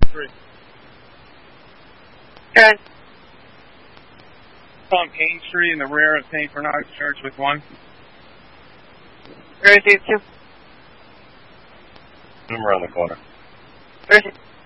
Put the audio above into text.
203. Good. On Payne Street in the rear of St. Bernard's Church with 1. Where is it, 2? I'm around the corner. Where is it?